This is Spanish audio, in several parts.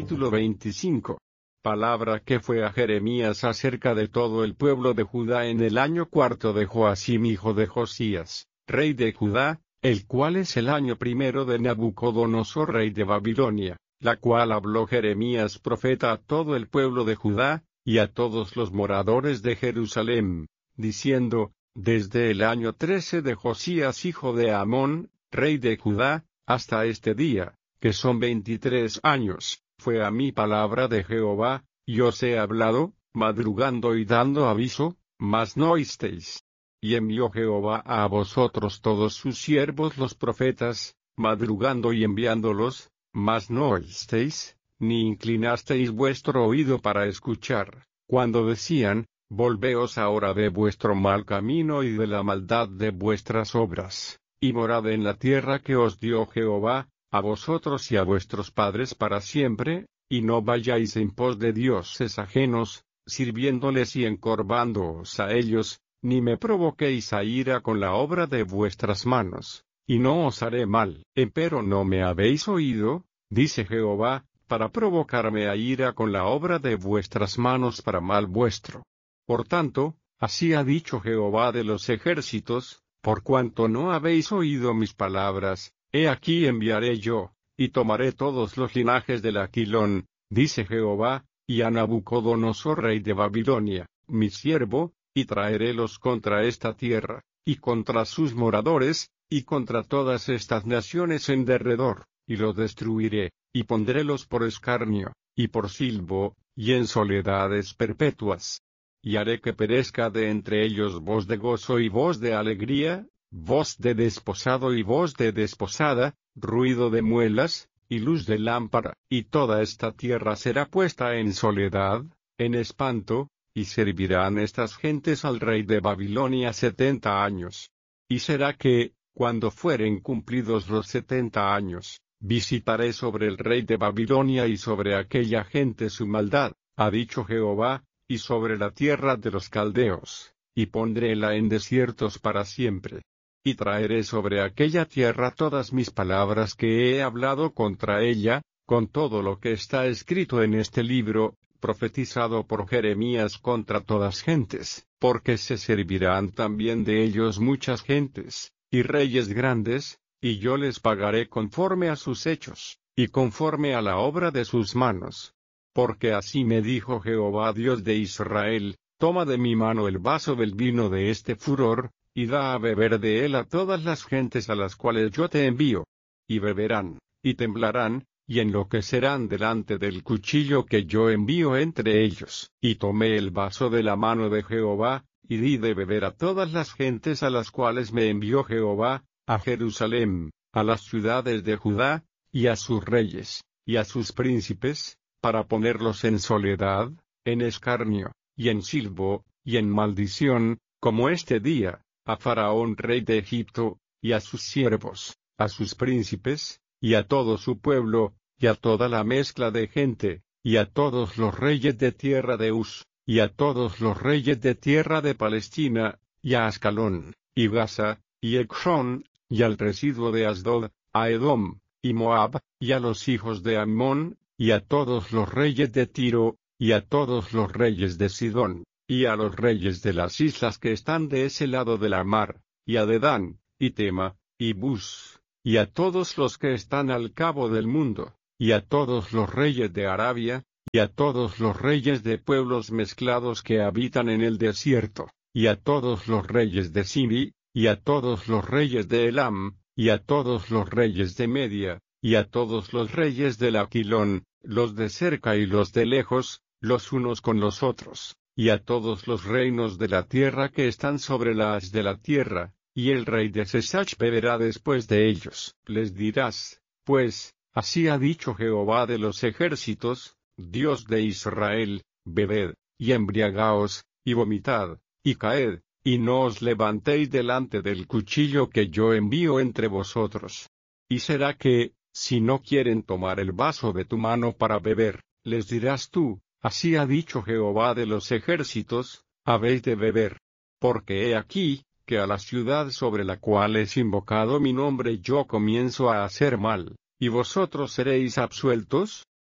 Capítulo 25. Palabra que fue a Jeremías acerca de todo el pueblo de Judá en el año cuarto de Joacim hijo de Josías, rey de Judá, el cual es el año primero de Nabucodonosor rey de Babilonia, la cual habló Jeremías profeta a todo el pueblo de Judá, y a todos los moradores de Jerusalén, diciendo, desde el año 13 de Josías hijo de Amón, rey de Judá, hasta este día, que son 23 años, fue a mí palabra de Jehová, y os he hablado, madrugando y dando aviso, mas no oísteis. Y envió Jehová a vosotros todos sus siervos los profetas, madrugando y enviándolos, mas no oísteis, ni inclinasteis vuestro oído para escuchar, cuando decían, volveos ahora de vuestro mal camino y de la maldad de vuestras obras, y morad en la tierra que os dio Jehová, a vosotros y a vuestros padres para siempre, y no vayáis en pos de dioses ajenos, sirviéndoles y encorvándoos a ellos, ni me provoquéis a ira con la obra de vuestras manos, y no os haré mal. Empero no me habéis oído, dice Jehová, para provocarme a ira con la obra de vuestras manos para mal vuestro. Por tanto, así ha dicho Jehová de los ejércitos, por cuanto no habéis oído mis palabras, he aquí enviaré yo, y tomaré todos los linajes del Aquilón, dice Jehová, y a Nabucodonosor rey de Babilonia, mi siervo, y traerélos contra esta tierra, y contra sus moradores, y contra todas estas naciones en derredor, y los destruiré, y pondrélos por escarnio, y por silbo, y en soledades perpetuas. Y haré que perezca de entre ellos voz de gozo y voz de alegría, voz de desposado y voz de desposada, ruido de muelas, y luz de lámpara, y toda esta tierra será puesta en soledad, en espanto, y servirán estas gentes al rey de Babilonia 70 años. Y será que, cuando fueren cumplidos los 70 años, visitaré sobre el rey de Babilonia y sobre aquella gente su maldad, ha dicho Jehová, y sobre la tierra de los caldeos, y pondréla en desiertos para siempre. Y traeré sobre aquella tierra todas mis palabras que he hablado contra ella, con todo lo que está escrito en este libro, profetizado por Jeremías contra todas gentes, porque se servirán también de ellos muchas gentes, y reyes grandes, y yo les pagaré conforme a sus hechos, y conforme a la obra de sus manos. Porque así me dijo Jehová Dios de Israel, toma de mi mano el vaso del vino de este furor, y da a beber de él a todas las gentes a las cuales yo te envío. Y beberán, y temblarán, y enloquecerán delante del cuchillo que yo envío entre ellos. Y tomé el vaso de la mano de Jehová, y di de beber a todas las gentes a las cuales me envió Jehová, a Jerusalén, a las ciudades de Judá, y a sus reyes, y a sus príncipes, para ponerlos en soledad, en escarnio, y en silbo, y en maldición, como este día, a Faraón rey de Egipto, y a sus siervos, a sus príncipes, y a todo su pueblo, y a toda la mezcla de gente, y a todos los reyes de tierra de Uz, y a todos los reyes de tierra de Palestina, y a Ascalón, y Gaza, y Ecrón, y al residuo de Asdod, a Edom, y Moab, y a los hijos de Ammón, y a todos los reyes de Tiro, y a todos los reyes de Sidón, y a los reyes de las islas que están de ese lado de la mar, y a Dedán, y Tema, y Bus, y a todos los que están al cabo del mundo, y a todos los reyes de Arabia, y a todos los reyes de pueblos mezclados que habitan en el desierto, y a todos los reyes de Sini, y a todos los reyes de Elam, y a todos los reyes de Media, y a todos los reyes del Aquilón, los de cerca y los de lejos, los unos con los otros, y a todos los reinos de la tierra que están sobre la haz de la tierra, y el rey de Sesach beberá después de ellos. Les dirás, pues, así ha dicho Jehová de los ejércitos, Dios de Israel, bebed, y embriagaos, y vomitad, y caed, y no os levantéis delante del cuchillo que yo envío entre vosotros. Y será que, si no quieren tomar el vaso de tu mano para beber, les dirás tú, así ha dicho Jehová de los ejércitos, habéis de beber. Porque he aquí, que a la ciudad sobre la cual es invocado mi nombre yo comienzo a hacer mal, y vosotros seréis absueltos.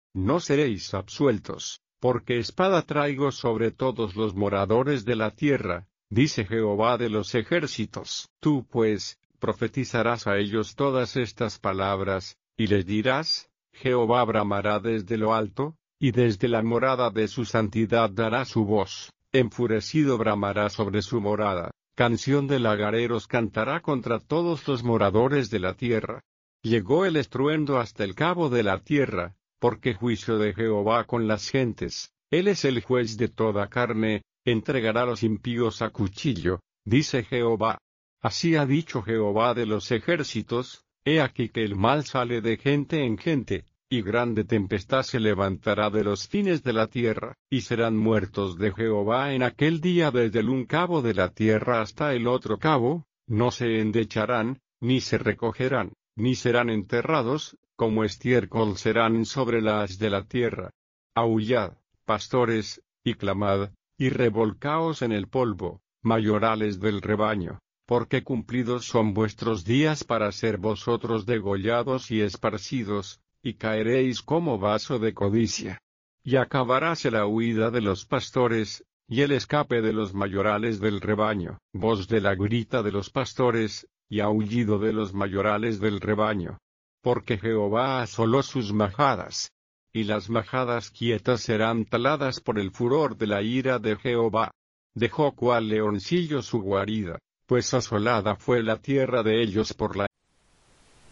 no seréis absueltos, porque espada traigo sobre todos los moradores de la tierra, dice Jehová de los ejércitos. Tú pues, profetizarás a ellos todas estas palabras, y les dirás, Jehová bramará desde lo alto, y desde la morada de su santidad dará su voz, enfurecido bramará sobre su morada, canción de lagareros cantará contra todos los moradores de la tierra. Llegó el estruendo hasta el cabo de la tierra, porque juicio de Jehová con las gentes, él es el juez de toda carne, entregará a los impíos a cuchillo, dice Jehová. Así ha dicho Jehová de los ejércitos, he aquí que el mal sale de gente en gente, y grande tempestad se levantará de los fines de la tierra, y serán muertos de Jehová en aquel día desde el un cabo de la tierra hasta el otro cabo, no se endecharán, ni se recogerán, ni serán enterrados, como estiércol serán sobre la haz de la tierra. Aullad, pastores, y clamad, y revolcaos en el polvo, mayorales del rebaño, porque cumplidos son vuestros días para ser vosotros degollados y esparcidos, y caeréis como vaso de codicia. Y acabaráse la huida de los pastores, y el escape de los mayorales del rebaño, voz de la grita de los pastores, y aullido de los mayorales del rebaño. Porque Jehová asoló sus majadas, y las majadas quietas serán taladas por el furor de la ira de Jehová. Dejó cual leoncillo su guarida, pues asolada fue la tierra de ellos por la